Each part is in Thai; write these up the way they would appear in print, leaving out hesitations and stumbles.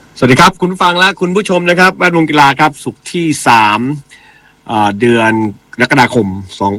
สวัสดีครับคุณผู้ฟังและคุณผู้ชมนะครับแวดวงกีฬาครับศุกร์ที่3เดือนกรกฎาคม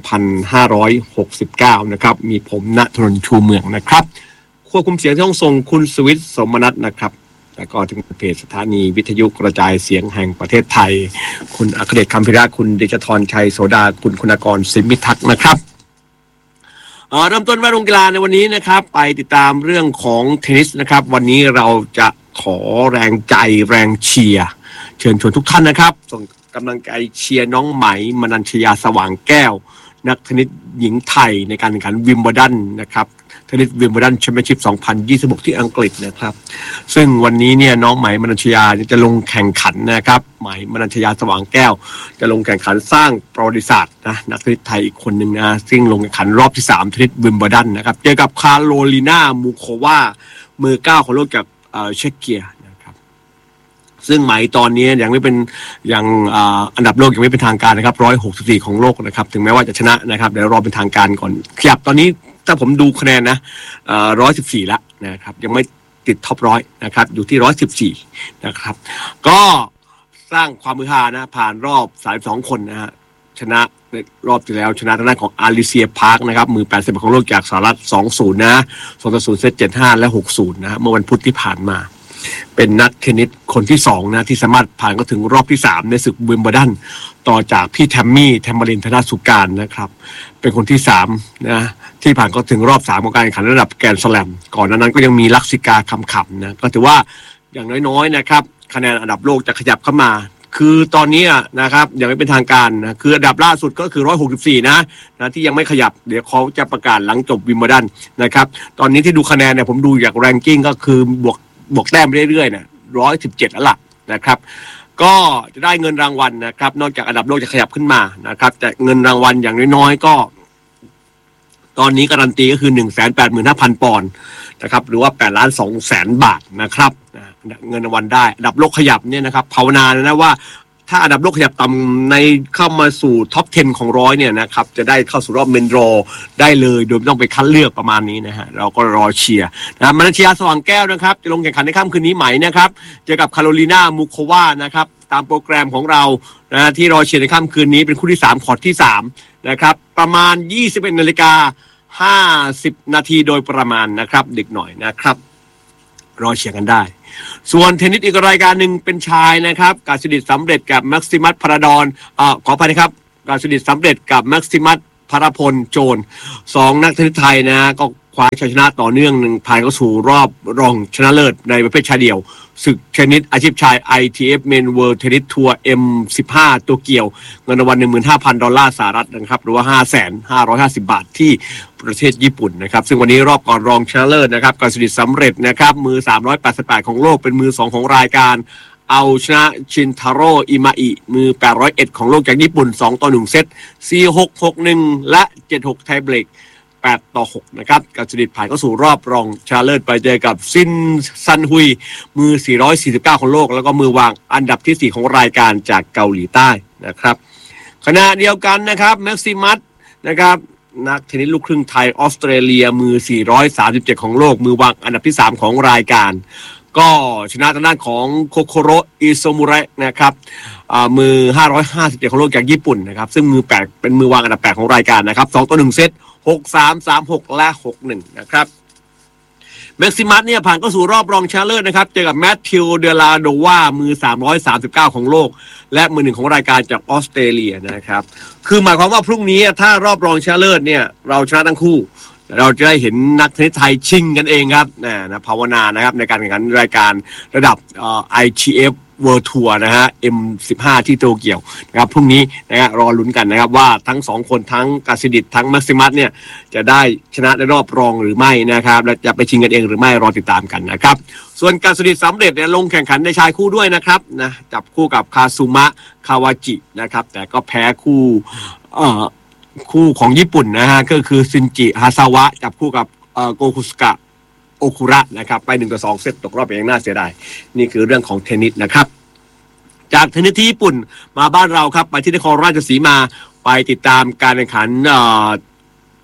2569นะครับมีผมณธนนท์ชูเมืองนะครับควบคุมเสียงที่ห้องส่งคุณสวิทย์สมนัสนะครับแล้วก็ถึงเพจสถานีวิทยุกระจายเสียงแห่งประเทศไทยคุณอัครเดชคำพิระคุณเดชธรชัยโสดาคุณคุณากรสิมิทักษ์นะครับเริ่มต้นแวดวงกีฬาในวันนี้นะครับไปติดตามเรื่องของเทนนิสนะครับวันนี้เราจะขอแรงใจแรงเชียร์เชิญชวนทุกท่านนะครับส่งกำลังใจเชียร์น้องไหมมนัญชยาสว่างแก้วนักเทนนิสหญิงไทยในการแข่งขันวิมเบิลดันนะครับเทนนิสวิมเบิลดันแชมเปี้ยนชิพ2026ที่อังกฤษนะครับซึ่งวันนี้เนี่ยน้องไหมมนัญชยาจะลงแข่งขันนะครับไหมมนัญชยาสว่างแก้วจะลงแข่งขันสร้างประวัติศาสตร์นะนักเทนนิสไทยอีกคนหนึ่งนะซึ่งลงแข่งขันรอบที่3เทนนิสวิมเบิลดันนะครับเจอกับคาโรลินามูโความือ9ของโลกจากเช็กเกียนะครับซึ่งไหมตอนนี้ยังไม่เป็นยังอันดับโลกยังไม่เป็นทางการนะครับ164ของโลกนะครับถึงแม้ว่าจะชนะนะครับเดี๋ยวรอเป็นทางการก่อนขยับตอนนี้ถ้าผมดูคะแนนนะ114ละนะครับยังไม่ติดท็อป100นะครับอยู่ที่114นะครับก็สร้างความมือฮานะผ่านรอบ32คนนะฮะชนะในรอบที่แล้วชนะทางด้านของอาริเซียพาร์คนะครับมือ80ของโลกจากสหรัฐ 2-0 นะ 2-0 เซต 7-5 และ 6-0 นะเมื่อวันพุธที่ผ่านมาเป็นนักเทนนิสคนที่2นะที่สามารถผ่านก็ถึงรอบที่3ในศึกวิมเบิลดันต่อจากพี่แทมมี่แทมเบอรินธนสุการนะครับเป็นคนที่3นะที่ผ่านก็ถึงรอบ3ของการแข่งขันระดับแกรนด์สแลมก่อนนั้นก็ยังมีลักษิกาคำขำนะก็ถือว่าอย่างน้อยๆนะครับคะแนนอันดับโลกจะขยับเข้ามาคือตอนนี้นะครับยังไม่เป็นทางการนะคืออันดับล่าสุดก็คือ164นะที่ยังไม่ขยับเดี๋ยวเขาจะประกาศหลังจบวิมเบิลดันนะครับตอนนี้ที่ดูคะแนนเนี่ยผมดูจากแรงกิ้งก็คือบวกแต้มไปเรื่อยๆนะ117แล้วล่ะนะครับก็จะได้เงินรางวัลนะครับนอกจากอันดับโลกจะขยับขึ้นมานะครับแต่เงินรางวัลอย่างน้อยๆก็ตอนนี้การันตีก็คือ 185,000 ปอนด์นะครับหรือว่า8,200,000 บาทนะครับเงินรางวัลได้อันดับโลกขยับเนี่ยนะครับภาวนานะว่าถ้าอันดับโลกขยับต่ำในเข้ามาสู่ท็อป 10 ของ100เนี่ยนะครับจะได้เข้าสู่รอบเมนดรอได้เลยโดยไม่ต้องไปคัดเลือกประมาณนี้นะฮะเราก็รอเชียร์นะมนัญชยาสว่างแก้วนะครับจะลงแข่งขันในค่ำคืนนี้ไหมนะครับเจอกับคาโรลินามูโควานะครับตามโปรแกรมของเรานะที่รอเชียร์ในค่ำคืนนี้เป็นคู่ที่3คอร์ตที่3นะครับประมาณ 21:50 นาทีโดยประมาณนะครับดึกหน่อยนะครับรอเชียร์กันได้ส่วนเทนนิสอีกรายการหนึ่งเป็นชายนะครับกาซิดิสสำเร็จกับแม็กซิมัสพาราดอนขออภัยนะครับกาซิดิสสำเร็จกับแม็กซิมัสพาราพลโจน2นักเทนนิสไทยนะก็คว้าชัยชนะต่อเนื่องผ่านเข้าสู่รอบรองชนะเลิศในประเภทชายเดี่ยวศึกเทนนิสอาชีพชาย ITF Men World Tennis Tour M15 โตเกียวเงินรางวัล $15,000 ดอลลาร์สหรัฐนะครับหรือว่า 5,550 บาทที่ประเทศญี่ปุ่นนะครับซึ่งวันนี้รอบก่อนรองชนะเลิศนะครับกาซิดิสสำเร็จนะครับมือ388ของโลกเป็นมือ2ของรายการเอาชนะชินทาโร่อิมาอิมือ801ของโลกจากญี่ปุ่น2-1 เซต 4-6 6-1 และ 7-6 ไทยเบรก8-6นะครับกาซิดิสผ่านเข้าสู่รอบรองชนะเลิศไปเจอกับซินซันฮุยมือ449ของโลกแล้วก็มือวางอันดับที่4ของรายการจากเกาหลีใต้นะครับขณะเดียวกันนะครับแม็กซิมัสนะครับนักเทนนิสลูกครึ่งไทยออสเตรเลียมือ437ของโลกมือวางอันดับที่3ของรายการก็ชนะทางด้านของโคโคโรอิโซมุระนะครับมือ557ของโลกจากญี่ปุ่นนะครับซึ่งมือ8เป็นมือวางอันดับ8ของรายการนะครับ2-1 เซต6-3 3-6 และ 6-1 นะครับแม็กซิมัสเนี่ยผ่านเข้าสู่รอบรองชนะเลิศนะครับเจอกับแมทธิวเดลาโดวามือ339ของโลกและมือ1ของรายการจากออสเตรเลียนะครับคือหมายความว่าพรุ่งนี้ถ้ารอบรองชนะเลิศเนี่ยเราชนะทั้งคู่เราจะได้เห็นนักเทนนิสไทยชิงกันเองครับนะภาวนานะครับในการแข่งขันรายการระดับITF World Tour นะฮะ M15 ที่โตเกียวนะครับพรุ่งนี้นะฮะรอลุ้นกันนะครับว่าทั้ง2คนทั้งกาซิดิสทั้งแม็กซิมัสเนี่ยจะได้ชนะในรอบรองหรือไม่นะครับและจะไปชิงกันเองหรือไม่รอติดตามกันนะครับส่วนกาซิดิสสำเร็จเนี่ยลงแข่งขันในชายคู่ด้วยนะครับนะจับคู่กับคาซุมะคาวาจินะครับแต่ก็แพ้คู่ของญี่ปุ่นนะฮะก็คือซินจิฮาซาวะจับคู่กับโกคุสกะโอคุระนะครับไป1-2 เซตตกรอบไปอย่างน่าเสียดายนี่คือเรื่องของเทนนิสนะครับจากเทนนิสที่ญี่ปุ่นมาบ้านเราครับไปที่นครราชสีมาไปติดตามการแข่งขัน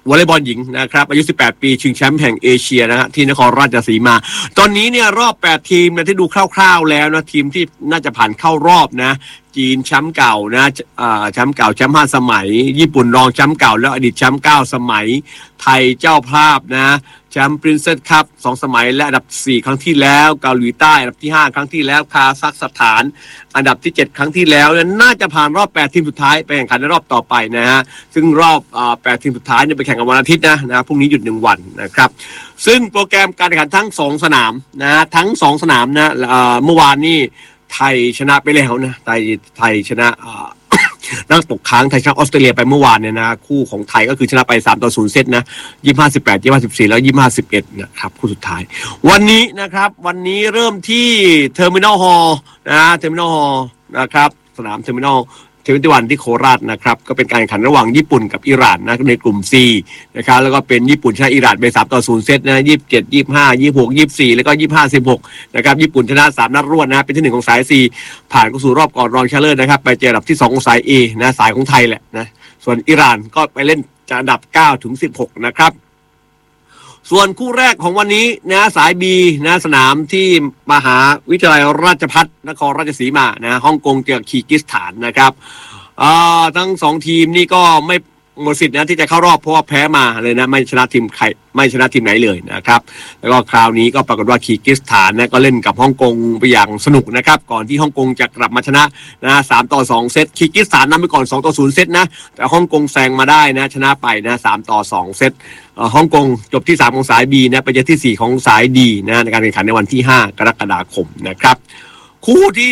วอลเลย์บอลหญิงนะครับอายุ18ปีชิงแชมป์แห่งเอเชียนะฮะที่นครราชสีมาตอนนี้เนี่ยรอบ8ทีมนะที่ดูคร่าวๆแล้วนะทีมที่น่าจะผ่านเข้ารอบนะจีนแชมป์เก่านะแชมป์เก่าแชมป์5สมัยญี่ปุ่นรองแชมป์เก่าแล้วอดีตแชมป์9สมัยไทยเจ้าภาพนะแชมป์ปรินเซสคัพ2สมัยและอันดับ4ครั้งที่แล้วเกาหลีใต้อันดับที่5ครั้งที่แล้วคาซัคสถานอันดับที่7ครั้งที่แล้วน่าจะผ่านรอบ8ทีมสุดท้ายไปแข่งขันในรอบต่อไปนะฮะซึ่งรอบ8ทีมสุดท้ายเนี่ยไปแข่งกันวันอาทิตย์นะพรุ่งนี้หยุด1วันนะครับซึ่งโปรแกรมการแข่งขันทั้ง2สนามนะทั้ง2สนามนะเมื่อวานนี้ไทยชนะไปแล้วนะไทยชนะนักตกค้างไทยชนะออสเตรเลียไปเมื่อวานเนี่ยนะคู่ของไทยก็คือชนะไป3-0เซตนะ25-18 25-14แล้ว25-11นะครับคู่สุดท้ายวันนี้นะครับวันนี้เริ่มที่เทอร์มินอลฮอลล์นะเทอร์มินอลฮอลล์นะครับสนามเทอร์มินอล21ที่โคราชนะครับก็เป็นการแข่งขันระหว่างญี่ปุ่นกับอิหร่านนะในกลุ่ม C นะครับแล้วก็เป็นญี่ปุ่นชนะอิหร่านไป3-0เซตนะ27 25 26 24แล้วก็25 16นะครับญี่ปุ่นชนะ3นัดรวดนะเป็นที่1ของสาย C ผ่านเข้าสู่รอบก่อนรองชนะเลิศนะครับไปเจออันดับที่2ของสาย A นะสายของไทยแหละนะส่วนอิหร่านก็ไปเล่นจากอันดับ9ถึง16นะครับส่วนคู่แรกของวันนี้นะสาย B นะสนามที่มหาวิทยาลัยราชภัฏนครราชสีมานะฮ่องกงเจอคีร์กิสถานนะครับทั้ง2ทีมนี่ก็ไม่หมดสิทธิ์นะที่จะเข้ารอบเพราะว่าแพ้มาเลยนะไม่ชนะทีมใครไม่ชนะทีมไหนเลยนะครับแล้วก็คราวนี้ก็ปรากฏว่าคีร์กิสถานนะก็เล่นกับฮ่องกงไปอย่างสนุกนะครับก่อนที่ฮ่องกงจะกลับมาชนะนะ3-2เซตคีร์กิสถานนำไปก่อน2-0เซตนะแต่ฮ่องกงแซงมาได้นะชนะไปนะ3-2เซตฮ่องกงจบที่3ของสาย B นะไปเจอที่4ของสาย D นะในการแข่งขันในวันที่5กรกฎาคมนะครับคู่ที่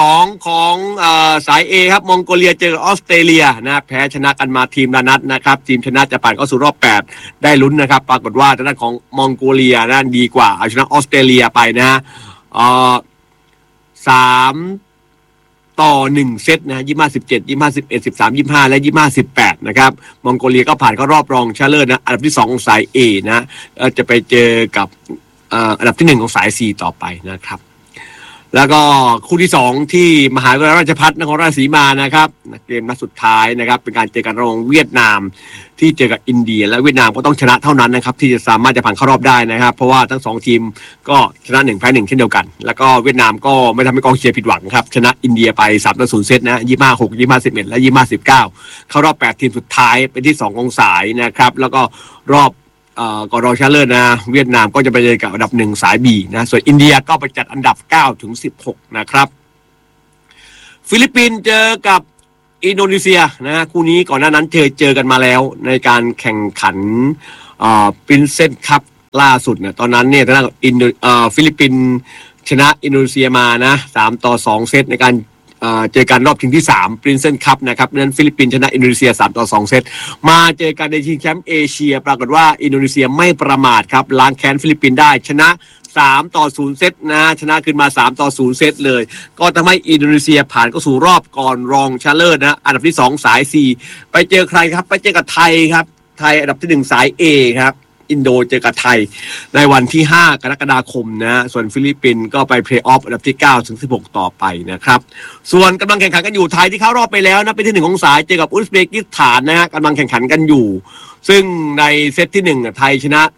2ของสาย A ครับมองโกเลียเจอออสเตรเลียนะแพ้ชนะกันมาทีมละนัดนะครับทีมชนะจะผ่านเข้าสู่รอบ8ได้ลุ้นนะครับปรากฏว่าทางด้านของมองโกเลียนะดีกว่าเอาชนะออสเตรเลียไปนะ3-1เซตนะ25-17 25-11 13-25และ25-18นะครับมองโกเลียก็ผ่านเข้ารอบรองชนะเลิศนะอันดับที่2ของสาย A นะจะไปเจอกับอันดับที่1ของสาย C ต่อไปนะครับแล้วก็คู่ที่2ที่มหาวิทยาลัยราชภัฏนครราชสีมานะครับเกมนัดสุดท้ายนะครับเป็นการเจอกันระหว่างเวียดนามที่เจอกับอินเดียและเวียดนามก็ต้องชนะเท่านั้นนะครับที่จะสามารถจะผ่านเข้ารอบได้นะครับเพราะว่าทั้ง2ทีมก็ชนะ1แพ้1เช่นเดียวกันแล้วก็เวียดนามก็ไม่ทำให้กองเชียร์ผิดหวังครับชนะอินเดียไป3-0เซตนะ25-6 25-11และ25-19เข้ารอบ8ทีมสุดท้ายเป็นที่2ของสายนะครับแล้วก็รอบก่อนรองชนะเลิศนะเวียดนามก็จะไปเจอกับอันดับ1สาย B นะส่วนอินเดียก็ไปจัดอันดับ9ถึง16นะครับฟิลิปปินส์เจอกับอินโดนีเซียนะคู่นี้ก่อนหน้านั้นเจอกันมาแล้วในการแข่งขันปรินเซสคัพล่าสุดเนี่ยตอนนั้นเนี่ยทางด้านฟิลิปปินส์ชนะอินโดนีเซียมานะ3-2เซตในการเจอกันรอบชิงที่3 Princeton Cup นะครับนั้นฟิลิปปินส์ชนะอินโดนีเซีย3-2เซตมาเจอกันในชิงแชมป์เอเชียปรากฏว่าอินโดนีเซียไม่ประมาทครับล้างแค้นฟิลิปปินส์ได้ชนะ3-0เซตนะชนะขึ้นมา3-0เซตเลยก็ทำให้อินโดนีเซียผ่านเข้าสู่รอบก่อนรองชนะเลิศนะอันดับที่2สาย C ไปเจอใครครับไปเจอกับไทยครับไทยอันดับที่1สาย A ครับอินโดเจอกับไทยในวันที่5กรกฎาคมนะส่วนฟิลิปปินส์ก็ไปเพลย์ออฟอันดับที่9ถึง16ต่อไปนะครับส่วนกำลังแข่งขันกันอยู่ไทยที่เข้ารอบไปแล้วนะเป็นที่1ของสายเจอกับอุซเบกิสถานนะฮะกำลังแข่งขันกันอยู่ซึ่งในเซตที่1ไทยชนะ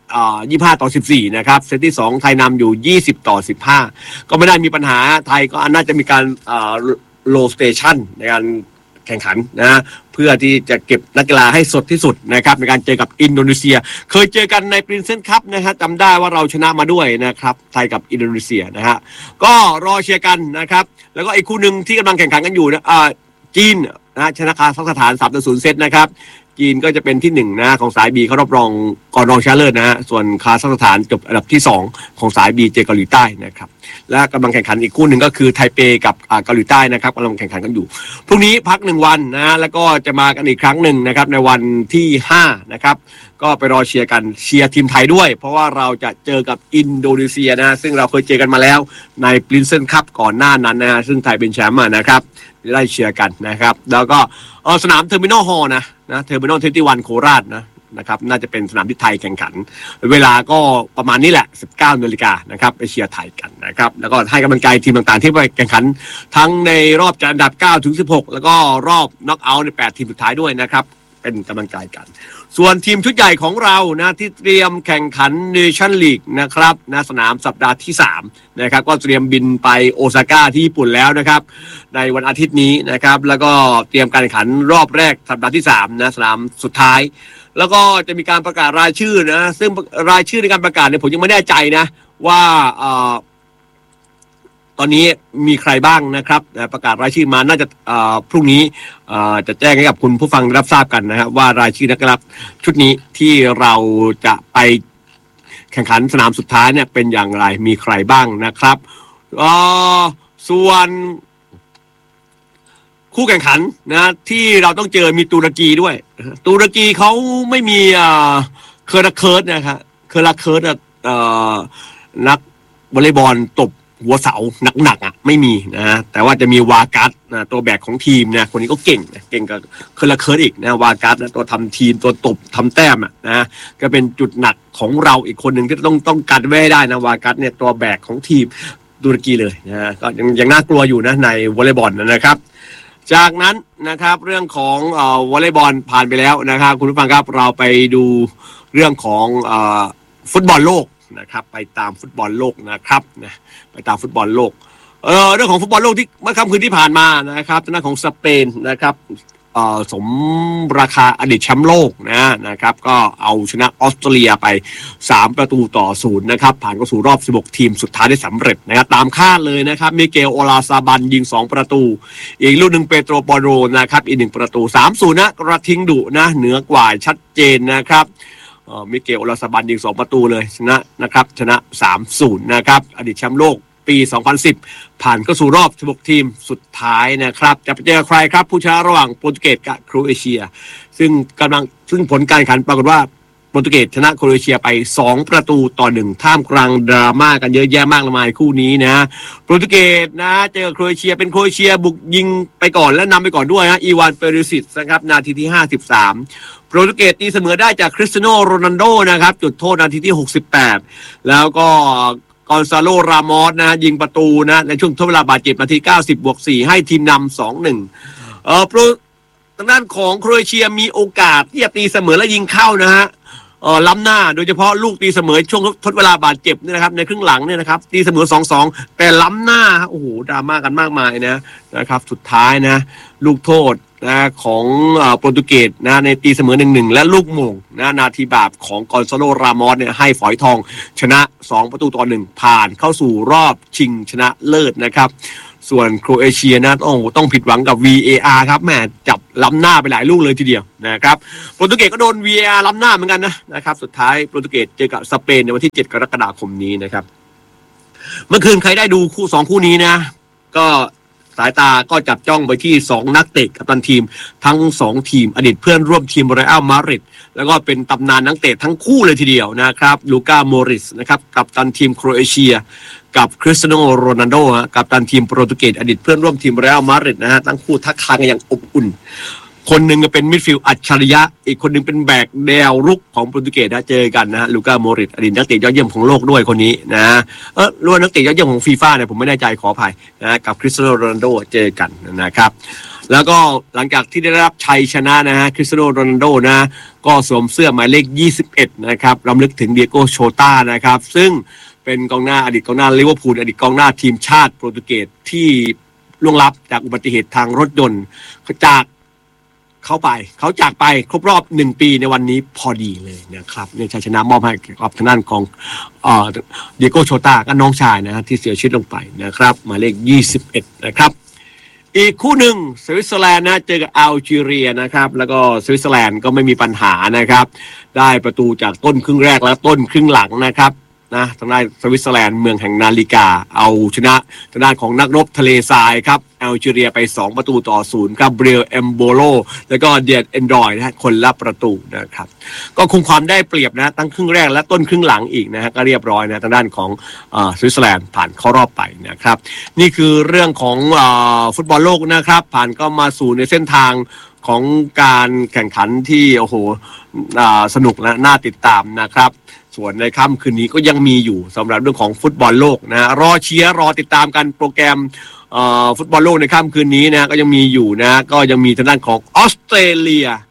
25-14นะครับเซตที่2ไทยนำอยู่20-15ก็ไม่ได้มีปัญหาไทยก็น่าจะมีการโลสเตชันในการแข่งขันนะเพื่อที่จะเก็บนักกีฬาให้สดที่สุดนะครับในการเจอกับอินโดนีเซียเคยเจอกันในปรินเซสคัพนะฮะจำได้ว่าเราชนะมาด้วยนะครับไทยกับอินโดนีเซียนะฮะก็รอเชียร์กันนะครับแล้วก็อีกคู่หนึ่งที่กำลังแข่งขันกันอยู่นะจีนนะชนะคาซัคสถาน3-0เซตนะครับจีนก็จะเป็นที่1นะของสาย B เขารอบรองก่อนรองชนะเลิศนะฮะส่วนคาซัคสถานจบอันดับที่2ของสาย B เจอเกาหลีใต้นะครับและกำลังแข่งขันอีกคู่หนึ่งก็คือไทเปกับเกาหลีใต้นะครับกำลังแข่งขันกันอยู่พรุ่งนี้พัก1วันนะแล้วก็จะมากันอีกครั้งหนึ่งนะครับในวันที่5นะครับก็ไปรอเชียร์กันเชียร์ทีมไทยด้วยเพราะว่าเราจะเจอกับอินโดนีเซียนะซึ่งเราเคยเจอกันมาแล้วในปรินเซสคัพก่อนหน้านั้นนะซึ่งไทยเป็นแชมป์นะครับได้เชียร์กันนะครับแล้วก็สนามเทอร์มินอลฮอลล์นะเทอร์มินอล21โคราชนะครับน่าจะเป็นสนามที่ไทยแข่งขันเวลาก็ประมาณนี้แหละ 19 นาฬิกานะครับไปเชียร์ไทยกันนะครับแล้วก็ให้กำลังใจทีมต่างๆที่ไปแข่งขันทั้งในรอบจัดอันดับ9ถึง16แล้วก็รอบน็อกเอาท์ใน8ทีมสุดท้ายด้วยนะครับเป็นกำลังใจกันส่วนทีมชุดใหญ่ของเรานะที่เตรียมแข่งขันเนชั่นลีกนะครับนะสนามสัปดาห์ที่3นะครับก็เตรียมบินไปโอซาก้าที่ญี่ปุ่นแล้วนะครับในวันอาทิตย์นี้นะครับแล้วก็เตรียมการแข่งขันรอบแรกสัปดาห์ที่3นะสนามสุดท้ายแล้วก็จะมีการประกาศรายชื่อนะซึ่งรายชื่อในการประกาศเนี่ยผมยังไม่แน่ใจนะว่าตอนนี้มีใครบ้างนะครับประกาศรายชื่อมาน่าจะพรุ่งนี้จะแจ้งให้กับคุณผู้ฟังรับทราบกันนะครับว่ารายชื่อนักกีฬาชุดนี้ที่เราจะไปแข่งขันสนามสุดท้ายเนี่ยเป็นอย่างไรมีใครบ้างนะครับส่วนคู่แข่งขันนะที่เราต้องเจอมีตุรกีด้วยตุรกีเขาไม่มีเคอร์เคิร์ดนะครับเคอร์เคิร์ดนักวอลเลย์บอลตบหัวเสาหนักๆไม่มีนะแต่ว่าจะมีวากัสนะตัวแบกของทีมนะคนนี้ก็เก่งกับเคอร์เคิร์ดอีกนะวากัสนะตัวทำทีมตัวตบทำแต้มนะก็เป็นจุดหนักของเราอีกคนหนึ่งที่ต้องการไว้ให้ได้นะวากัสเนี่ยตัวแบกของทีมตุรกีเลยนะก็ยังน่ากลัวอยู่นะในวอลเลย์บอลนะครับจากนั้นนะครับเรื่องของวอลเลย์บอลผ่านไปแล้วนะครับคุณผู้ฟังครับเราไปดูเรื่องของฟุตบอลโลกนะครับไปตามฟุตบอลโลกนะครับนะไปตามฟุตบอลโลกเรื่องของฟุตบอลโลกที่เมื่อค่ำคืนที่ผ่านมานะครับทางด้านของสเปนนะครับสมราคาอดีตแชมป์โลกนะครับก็เอาชนะออสเตรเลียไป3-0นะครับผ่านเข้าสู่รอบ16ทีมสุดท้ายได้สำเร็จนะครับตามคาดเลยนะครับมิเกลโอลาซาบันยิง2ประตูอีกลูกหนึ่งเปโตรปอโรนะครับอีก1ประตู 3-0 นะกระทิงดุนะเหนือกว่าชัดเจนนะครับมิเกลโอลาซาบันยิง2ประตูเลยชนะ 3-0 นะครับอดีตแชมป์โลกปี 2010 ผ่านเข้าสู่รอบ16ทีมสุดท้ายนะครับจะไปเจอใครครับผู้ชนะระหว่างโปรตุเกสกับโครเอเชียซึ่งผลการแข่งขันปรากฏว่าโปรตุเกสชนะโครเอเชียไป2-1ท่ามกลางดราม่ากันเยอะแยะมากมายคู่นี้นะโปรตุเกสนะเจอโครเอเชียเป็นโครเอเชียบุกยิงไปก่อนและนำไปก่อนด้วยนะอีวานเปริซิชนะครับนาทีที่53โปรตุเกสตีเสมอได้จากคริสเตียโนโรนัลโดนะครับจุดโทษนาทีที่68แล้วก็กอนซาโลรามอสนะยิงประตูนะในช่วงทดเวลาบาดเจ็บนาที90+4ให้ทีมนำ 2-1ทางด้านของโครเอเชียมีโอกาสที่จะตีเสมอและยิงเข้านะฮะล้ำหน้าโดยเฉพาะลูกตีเสมอช่วงทดเวลาบาดเจ็บเนี่ยนะครับในครึ่งหลังเนี่ยนะครับตีเสมอ 2-2แต่ล้ำหน้าโอ้โหดราม่ากันมากมายนะครับสุดท้ายนะลูกโทษนะของโปรตุเกสนะในตีเสมอ 1-1 และลูกโมงนะนาทีบาปของกอนซาโลรามอสเนี่ยให้ฝอยทองชนะ2-1ผ่านเข้าสู่รอบชิงชนะเลิศนะครับส่วนโครเอเชียนะต้องผิดหวังกับ VAR ครับแม่จับล้ำหน้าไปหลายลูกเลยทีเดียวนะครับโปรตุเกสก็โดน VAR ล้ำหน้าเหมือนกันนะครับสุดท้ายโปรตุเกสเจอกับสเปนในวันที่7 กรกฎาคมนี้นะครับเมื่อคืนใครได้ดูคู่นี้นะก็สายตาก็จับจ้องไปที่2นักเตะกัปตันทีมทั้ง2ทีมอดีตเพื่อนร่วมทีมเรอัลมาดริดแล้วก็เป็นตำนานนักเตะทั้งคู่เลยทีเดียวนะครับลูก้าโมริสนะครับกัปตันทีมโครเอเชียกับคริสเตียโนโรนัลโดกัปตันทีมโปรตุเกสอดีตเพื่อนร่วมทีมเรอัลมาดริดนะฮะทั้งคู่ทักทายกันอย่างอบอุ่นคนหนึ่งเป็นมิดฟิลด์อัจฉริยะอีกคนหนึ่งเป็นแบกแนวรุกของโปรตุเกสเจอกันนะลูก้าโมริสอดีตนักเตะยอดเยี่ยมของโลกด้วยคนนี้นะล้วนนักเตะยอดเยี่ยมของฟีฟ่าเนี่ยผมไม่แน่ใจขออภัยนะกับคริสเตียโนโรนัลโดเจอกันนะครับแล้วก็หลังจากที่ได้รับชัยชนะนะฮะคริสเตียโนโรนัลโดนะก็สวมเสื้อหมายเลข21นะครับรำลึกถึงเดียโกโชต้านะครับซึ่งเป็นกองหน้าอดีตกองหน้าลิเวอร์พูลอดีตกองหน้าทีมชาติโปรตุเกสที่ล่วงลับจากอุบัติเหตุทางรถยนต์เขาจากไปครบรอบ1 ปีในวันนี้พอดีเลยนะครับในชัยชนะมอบให้กับทางด้านของเดียโกโชต้าก็น้องชายนะที่เสียชีวิตลงไปนะครับหมายเลข21นะครับอีกคู่หนึ่งสวิตเซอร์แลนด์นะเจอกับอัลจีเรียนะครับแล้วก็สวิตเซอร์แลนด์ก็ไม่มีปัญหานะครับได้ประตูจากต้นครึ่งแรกและต้นครึ่งหลังนะครับทางด้านสวิตเซอร์แลนด์เมืองแห่งนาฬิกาเอาชนะทางด้านของนักรบทะเลทรายครับอัลจีเรียไป2-0ครับเบรียลเอมโบโลแล้วก็เดียดเอนดรอยนะคนละประตูนะครับก็คงความได้เปรียบนะตั้งครึ่งแรกและต้นครึ่งหลังอีกนะฮะก็เรียบร้อยนะทางด้านของสวิตเซอร์แลนด์ผ่านเข้ารอบไปนะครับนี่คือเรื่องของฟุตบอลโลกนะครับผ่านก็มาสู่ในเส้นทางของการแข่งขันที่โอ้โหสนุกและน่าติดตามนะครับส่วนในค่ำคืนนี้ก็ยังมีอยู่สำหรับเรื่องของฟุตบอลโลกนะรอเชียร์รอติดตามกันโปรแกรมฟุตบอลโลกในค่ำคืนนี้นะก็ยังมีอยู่นะก็ยังมีทางด้านของออสเตรเลียค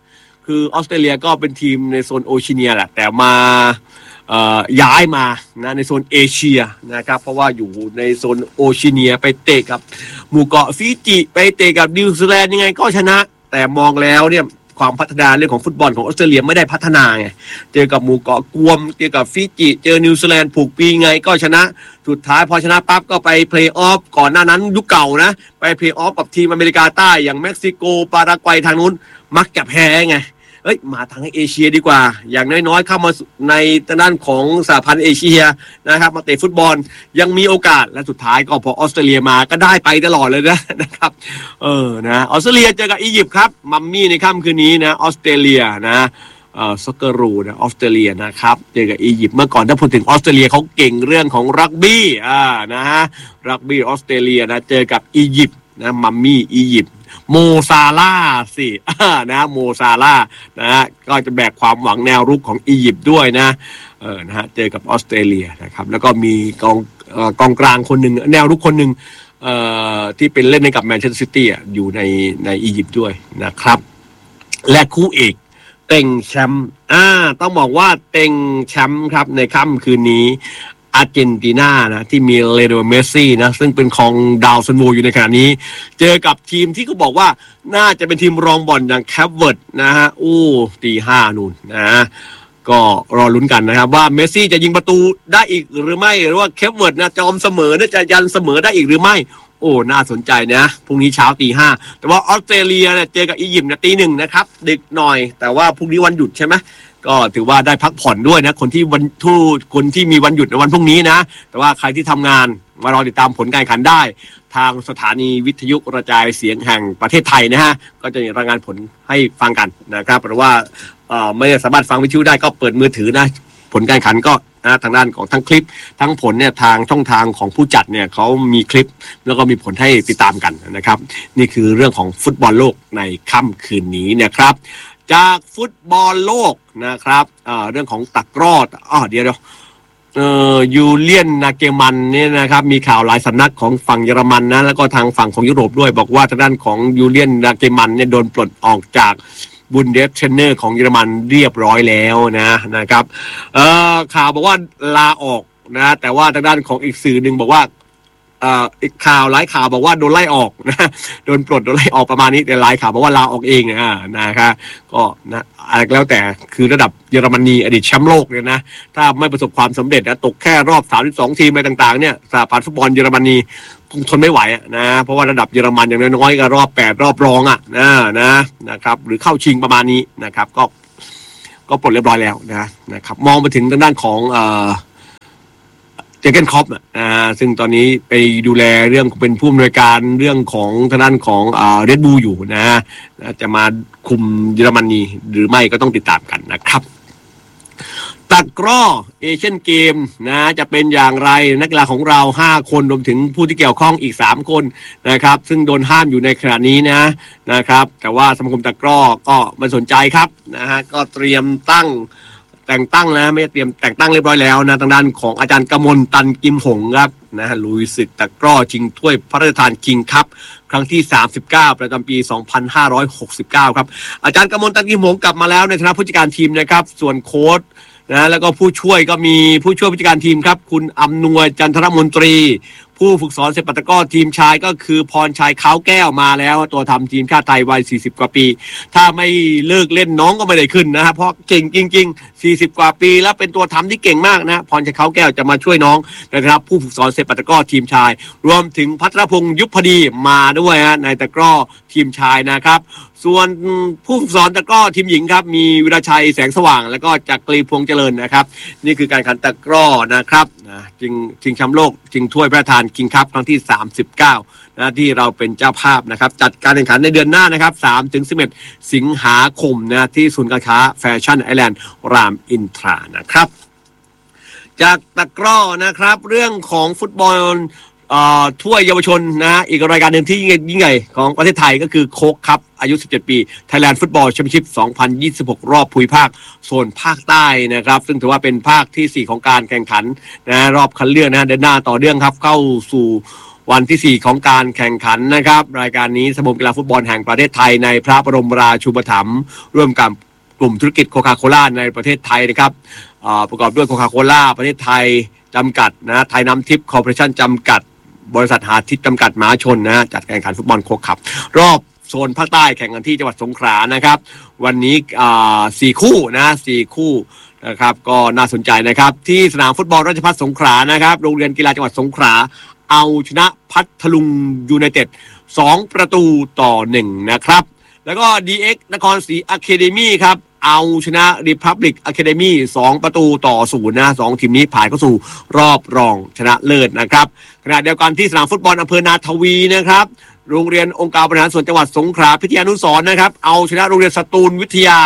คือออสเตรเลียก็เป็นทีมในโซนโอเชียเนียแหละแต่มาย้ายมานะในโซนเอเชียนะครับเพราะว่าอยู่ในโซนโอเชียเนียไปเตะกับหมู่เกาะฟิจิไปเตะกับนิวซีแลนด์ยังไงก็ชนะแต่มองแล้วเนี่ยความพัฒนาเรื่องของฟุตบอลของออสเตรเลียไม่ได้พัฒนาไงเจอกับหมู่เกาะกวมเจอกับฟิจิเจอนิวซีแลนด์ผูกปีไงก็ชนะสุดท้ายพอชนะปั๊บก็ไปเพลย์ออฟก่อนหน้านั้นยุคเก่านะไปเพลย์ออฟกับทีมอเมริกาใต้อย่างเม็กซิโกปารากวัยทางนู้นมักจะแพ้ไงมาทางเอเชียดีกว่าอย่างน้อยๆเข้ามาในด้านของสหพันธ์เอเชียนะครับมาเตะฟุตบอลยังมีโอกาสและสุดท้ายก็พอออสเตรเลียมาก็ได้ไปตลอดเลยนะครับนะออสเตรเลียเจอกับอียิปต์ครับมัมมี่ในค่ำคืนนี้นะออสเตรเลียนะซ็อกเกอรูนะออสเตรเลียนะครับเจอกับอียิปต์เมื่อก่อนถ้าพูดถึงออสเตรเลียเขาเก่งเรื่องของรักบี้นะฮะรักบี้ออสเตรเลียนะเจอกับอียิปต์นะมัมมี่อียิปต์โมซาลาสินะโมซาลานะฮะก็จะแบกความหวังแนวรุกของอียิปต์ด้วยนะนะฮะเจอกับออสเตรเลียนะครับแล้วก็มีกองกลางคนหนึ่งแนวรุกคนหนึ่งที่เป็นเล่นในกับแมนเชสเตอร์ซิตี้อยู่ในอียิปต์ด้วยนะครับและคู่เอกเต็งแชมป์ต้องบอกว่าเต็งแชมป์ครับในค่ำคืนนี้อาร์เจนตินานะที่มีเลโอเนลเมสซี่นะซึ่งเป็นของดาวซันโวอยู่ในขณะนี้เจอกับทีมที่เขาบอกว่าน่าจะเป็นทีมรองบอลอย่างแคปเวิร์ดนะฮะตีห้านู่นนะก็รอลุ้นกันนะครับว่าเมสซี่จะยิงประตูได้อีกหรือไม่หรือว่าแคปเวิร์ดนะจอมเสมอจะยันเสมอได้อีกหรือไม่น่าสนใจนะพรุ่งนี้เช้าตีห้าแต่ว่าออสเตรเลียเนี่ยเจอกับอียิปต์นะตีหนึ่งนะครับดึกหน่อยแต่ว่าพรุ่งนี้วันหยุดใช่ไหมก็ถือว่าได้พักผ่อนด้วยนะคนที่มีวันหยุดในวันพรุ่งนี้นะแต่ว่าใครที่ทำงานมารอติดตามผลการแข่งขันได้ทางสถานีวิทยุกระจายเสียงแห่งประเทศไทยนะฮะก็จะรายงานผลให้ฟังกันนะครับหรือว่าไม่สามารถฟังวิทยุได้ก็เปิดมือถือนะผลการแข่งขันก็ทางด้านของทั้งคลิปทั้งผลเนี่ยทางช่องทางของผู้จัดเนี่ยเขามีคลิปแล้วก็มีผลให้ติดตามกันนะครับนี่คือเรื่องของฟุตบอลโลกในค่ำคืนนี้นะครับจากฟุตบอลโลกนะครับเรื่องของตะกร้อเดี๋ยวยูเลียนนาเกมันเนี่ยนะครับมีข่าวหลายสำนักของฝั่งเยอรมันนะแล้วก็ทางฝั่งของยุโรปด้วยบอกว่าทางด้านของยูเลียนนาเกมันเนี่ยโดนปลดออกจากบุนเดสเทรนเนอร์ของเยอรมันเรียบร้อยแล้วนะครับข่าวบอกว่าลาออกนะแต่ว่าทางด้านของอีกสื่อหนึ่งบอกว่าอีกข่าวหลายข่าวบอกว่าโดนไล่ออกนะโดนปลดโดนไล่ออกประมาณนี้แต่หลายข่าวบอกว่าลาออกเองนะครับก็นะอะไรก็แล้วแต่คือระดับเยอรมนีอดีตแชมป์โลกเนี่ยนะถ้าไม่ประสบความสำเร็จนะตกแค่รอบ32ทีมอะไรต่างๆเนี่ยสหพันธ์ฟุตบอลเยอรมนีคงทนไม่ไหวนะเพราะว่าระดับเยอรมันอย่างน้อยๆก็รอบ8รอบรองนะครับหรือเข้าชิงประมาณนี้นะครับก็ปลดเรียบร้อยแล้วนะครับมองไปถึงทางด้านของเจอร์เก้นคล็อปซึ่งตอนนี้ไปดูแลเรื่องเป็นผู้อำนวยการเรื่องของทางด้านของเรดบูลอยู่จะมาคุมเยอรมนีหรือไม่ก็ต้องติดตามกันนะครับตะกร้อเอเชียนเกมจะเป็นอย่างไรนักกีฬาของเรา5คนรวมถึงผู้ที่เกี่ยวข้องอีก3คนนะครับซึ่งโดนห้ามอยู่ในขณะนี้นะครับแต่ว่าสมาคมตะกร้อก็ไม่สนใจครับก็เตรียมแต่งตั้งไม่เตรียมแต่งตั้งเรียบร้อยแล้วทางด้านของอาจารย์กมลตันกิมหงครับลุยศึกตะกร้อชิงถ้วยพระราชทานคิงคัพครั้งที่39ประจำปี2569ครับอาจารย์กมลตันกิมหงกลับมาแล้วในฐานะผู้จัดการทีมนะครับส่วนโค้ชแล้วก็ผู้ช่วยก็มีผู้ช่วยผู้จัดการทีมครับคุณอำนวยจันทรมนตรีผู้ฝึกสอนเซปัตะกร้อทีมชายก็คือพรชัยเขาแก้วมาแล้วตัวทำทีมชาติไทยวัย40กว่าปีถ้าไม่เลิกเล่นน้องก็ไม่ได้ขึ้นนะครับเพราะเก่งจริงๆ40กว่าปีแล้วเป็นตัวทำที่เก่งมากพรชัยเขาแก้วจะมาช่วยน้องนะครับผู้ฝึกสอนเซปัตะกร้อทีมชายรวมถึงพัทรพงษ์ยุพดีมาด้วยในตะกร้อทีมชายนะครับส่วนผู้ฝึกสอนตะกร้อทีมหญิงครับมีวิราชัยแสงสว่างแล้วก็จักรีพวงเจริญนะครับนี่คือการแข่งขันตะกร้อนะครับชิงแชมป์โลกชิงถ้วยพระราชทานคิงคัพครั้งที่39ที่เราเป็นเจ้าภาพนะครับจัดการแข่งขันในเดือนหน้านะครับ 3-11 สิงหาคมที่ศูนย์การค้าแฟชั่นไอแลนด์รามอินทรานะครับจากตะกร้อนะครับเรื่องของฟุตบอลถ้วยเยาวชนอีกรายการหนึ่งที่ยิ่งใหญ่ของประเทศไทยก็คือโค้กคัพอายุ17ปี Thailand Football Championship 2026 รอบภูมิภาคโซนภาคใต้นะครับซึ่งถือว่าเป็นภาคที่4ของการแข่งขันรอบคัดเลือกเดินหน้าต่อเนื่องครับเข้าสู่วันที่4ของการแข่งขันนะครับรายการนี้สมาคมกีฬาฟุตบอลแห่งประเทศไทยในพระบรมราชูปถัมภ์ร่วมกับกลุ่มธุรกิจโคคาโคล่าในประเทศไทยนะครับประกอบด้วยโคคาโคล่าประเทศไทยจำกัดนะไทยน้ำทิพย์คอร์ปอเรชั่นจำกัดบริษัทหาทิพย์จำกัดมหาชนนะจัดการแข่งขันฟุตบอลโค้กคัพรอบโซนภาคใต้แข่งกันที่จังหวัดสงขลานะครับวันนี้4 คู่นะ4 คู่นะครับก็น่าสนใจนะครับที่สนามฟุตบอลราชภัฏสงขลานะครับโรงเรียนกีฬาจังหวัดสงขลาเอาชนะพัทลุงยูไนเต็ด2-1นะครับแล้วก็ DX นครศรีอะคาเดมี่ครับเอาชนะ Republic Academy 2-0นะ2ทีมนี้ผ่านเข้าสู่รอบรองชนะเลิศนะครับขณะเดียวกันที่สนามฟุตบอลอำเภอนาทวีนะครับโรงเรียนองค์การบริหารส่วนจังหวัดสงขลาพิทยานุสรณ์นะครับเอาชนะโรงเรียนสตูลวิทยา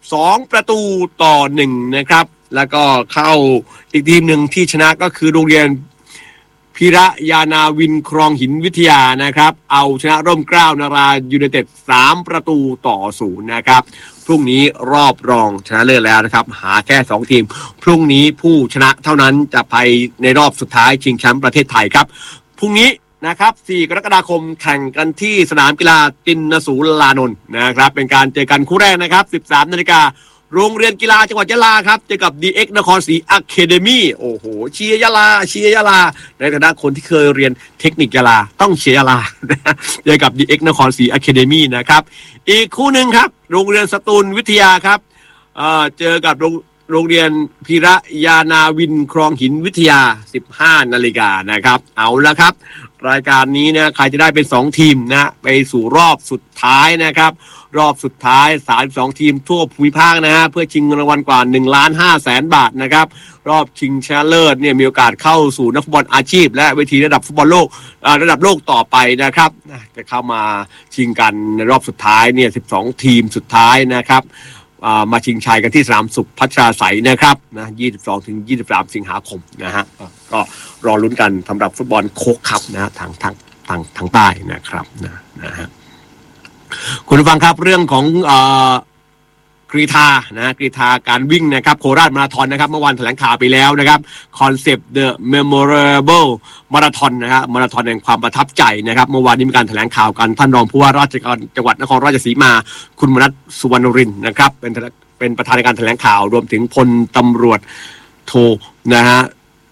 2-1นะครับแล้วก็เข้าอีกทีมหนึ่งที่ชนะก็คือโรงเรียนพิระยานาวินครองหินวิทยานะครับเอาชนะร่มเกล้านารายูไนเต็ด3-0นะครับพรุ่งนี้รอบรองชนะเลิศแล้วนะครับหาแค่2ทีมพรุ่งนี้ผู้ชนะเท่านั้นจะไปในรอบสุดท้ายชิงแชมป์ประเทศไทยครับพรุ่งนี้นะครับ4 กรกฎาคมแข่งกันที่สนามกีฬาตินสูลานนท์นะครับเป็นการเจอกันคู่แรกนะครับ 13 นาฬิกาโรงเรียนกีฬาจังหวัดยะลาครับเจอกับ DX นครศรีอะคาเดมี่โอ้โหเชียร์ยะลาในฐานะคนที่เคยเรียนเทคนิคยะลาต้องเชียร์ยะลาเจอกับ DX นครศรีอะคาเดมี่นะครับอีกคู่หนึ่งครับโรงเรียนสตูลวิทยาครับเจอกับโรงเรียนพิระยานาวินครองหินวิทยา 15 นาฬิกานะครับเอาละครับรายการนี้นะใครจะได้เป็น2ทีมนะไปสู่รอบสุดท้ายนะครับรอบสุดท้าย32ทีมทั่วภูมิภาคนะฮะเพื่อชิงเงินรางวัลกว่า 1,500,000 บาทนะครับรอบชิงชนะเลิศเนี่ยมีโอกาสเข้าสู่นักฟุตบอลอาชีพและเวทีระดับฟุตบอลโลกระดับโลกต่อไปนะครับจะเข้ามาชิงกันในรอบสุดท้ายเนี่ย12ทีมสุดท้ายนะครับมาชิงชัยกันที่สนามสุขพัชราไสยนะครับนะ22-23 สิงหาคมนะฮะก็รอลุ้นกันสำหรับฟุตบอลโค้กคัพนะฮะทางใต้นะครับนะฮะคุณผู้ฟังครับเรื่องของกรีฑาการวิ่งนะครับโคราชมาราธอนนะครับเมื่อวานแถลงข่าวไปแล้วนะครับคอนเซปต์ The Memorable Marathon นะครับมาราธอนแห่งความประทับใจนะครับเมื่อวานนี้มีการแถลงข่าวกันท่านรองผู้ว่าราชการจังหวัดนครราชสีมาคุณมนัสสุวรรณรินทร์นะครับเป็นประธานในการแถลงข่าวรวมถึงพลตำรวจโทนะฮะ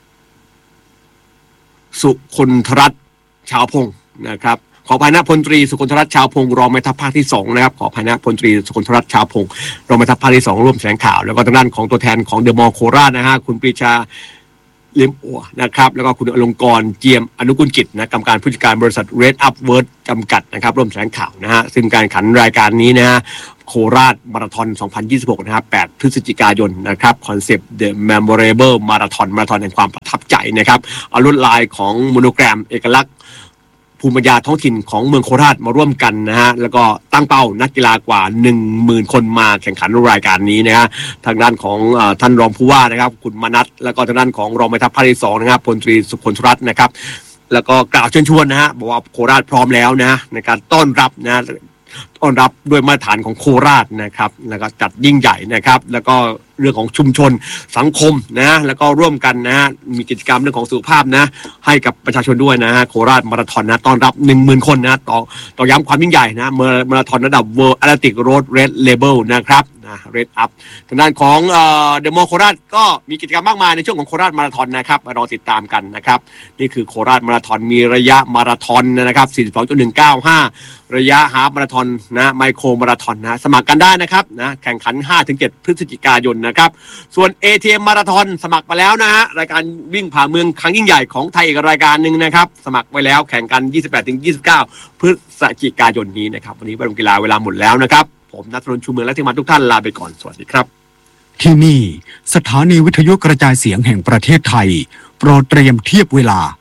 สุคนธรัตน์ชาวพงศ์นะครับขออภัยนะพลตรีสุคนธรัตน์ชาวพงศ์รองแม่ทัพภาคที่2นะครับขออภัยนะพลตรีสุคนธรัตน์ชาวพงศ์รองแม่ทัพภาคที่2ร่วมแถลงข่าวแล้วก็ทางด้านของตัวแทนของเดอะมอลล์โคราชนะฮะคุณปรีชาเลี่ยมอัวนะครับแล้วก็คุณอลงกรณ์เจียมอนุกุลกิจนะกรรมการผู้จัดการบริษัท Red Up World จำกัดนะครับร่วมแถลงข่าวนะฮะซึ่งการขันรายการนี้นะฮะโคราชมาราธอน2026นะครับ8 พฤศจิกายนนะครับคอนเซปต์ The Memorable Marathon มาราธอนแห่งความประทับใจนะครับเอาลวดลายของโมโนแกรมเอกลักษณ์ภูมิปัญญาท้องถิ่นของเมืองโคราชมาร่วมกันนะฮะแล้วก็ตั้งเป้านักกีฬากว่า 10,000 คนมาแข่งขันรายการนี้นะฮะทางด้านของท่านรองผู้ว่านะครับคุณมนัสแล้วก็ทางด้านของรองแม่ทัพภาคที่2นะครับพลตรีสุคนธรัตน์นะครับแล้วก็กล่าวเชิญชวนนะฮะบอกว่าโคราชพร้อมแล้วนะในการต้อนรับนะต้อนรับด้วยมาตรฐานของโคราชนะครับแล้วก็จัดยิ่งใหญ่นะครับแล้วก็เรื่องของชุมชนสังคมนะแล้วก็ร่วมกันนะฮะมีกิจกรรมเรื่องของสุขภาพนะให้กับประชาชนด้วยนะฮะโคราชมาราธอนนะต้อนรับ 10,000 คนนะต่อย้ำความยิ่งใหญ่นะมาราธอนระดับ World Athletics Road Red Label นะครับRed Up ทางด้านของเดอะมอลล์โคราชก็มีกิจกรรมมากมายในช่วงของโคราชมาราธอนนะครับรอติดตามกันนะครับนี่คือโคราชมาราธอนมีระยะมาราธอนนะครับ 42.195 ระยะฮาล์ฟมาราธอนนะไมโครมาราธอนนะสมัครกันได้นะครับนะแข่งขัน 5-7 พฤศจิกายนนะครับส่วน ATM มาราธอนสมัครไปแล้วนะฮะรายการวิ่งผ่าเมืองครั้งยิ่งใหญ่ของไทยอีกรายการหนึ่งนะครับสมัครไว้แล้วแข่งกัน 28-29 พฤศจิกายนนี้นะครับวันนี้วันกีฬาเวลาหมดแล้วนะครับผมณัฐรนชูเมืองและทีมงานทุกท่านลาไปก่อนสวัสดีครับที่นี่สถานีวิทยุกระจายเสียงแห่งประเทศไทยโปรดเตรียมเทียบเวลา